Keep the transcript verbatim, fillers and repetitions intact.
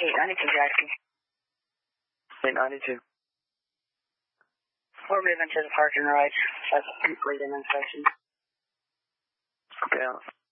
eight ninety-two, Jackson. eight ninety-two. We're moving to the parking garage. That's complete demonstration. Okay.